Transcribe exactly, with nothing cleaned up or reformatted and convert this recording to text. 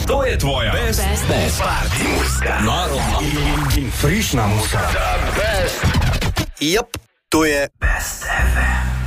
To je tvoja best, best, best party muzika. Narodna in, in frišna muzika. The best. Jep, to je Best F M.